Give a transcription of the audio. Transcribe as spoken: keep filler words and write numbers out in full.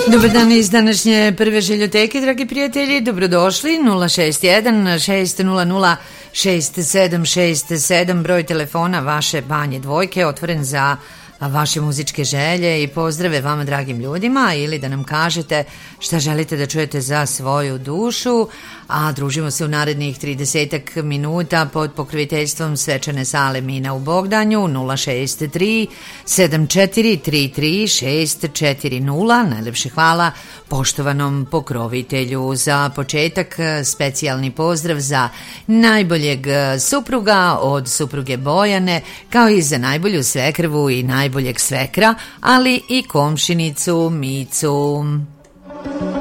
Dobar dan iz današnje prve željoteke, dragi prijatelji, dobrodošli. Nula šest jedan šest nula nula šest sedam šest sedam, broj telefona vaše Banje Dvojke, otvoren za vaše muzičke želje i pozdrave vama, dragim ljudima, ili da nam kažete šta želite da čujete za svoju dušu, a družimo se u narednih tridesetak minuta pod pokroviteljstvom svečane sale Mina u Bogdanju. Nula šest tri sedam četiri tri tri šest četiri nula. Najlepše hvala poštovanom pokrovitelju. Za početak specijalni pozdrav za najboljeg supruga od supruge Bojane, kao i za najbolju svekrvu i najboljeg svekra, ali i komšinicu Micu.